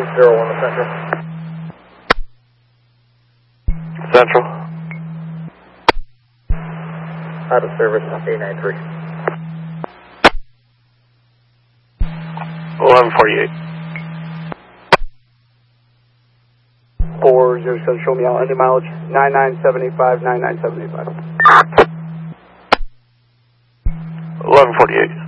601 to Central. Central. Out of service, 893. 1148. 407, show me out, ending mileage, 9975, 9975. 1148.